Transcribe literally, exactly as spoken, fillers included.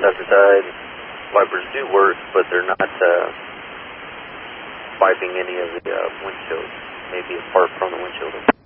Left side wipers do work, but they're not uh, wiping any of the uh, windshield, maybe apart from the windshield.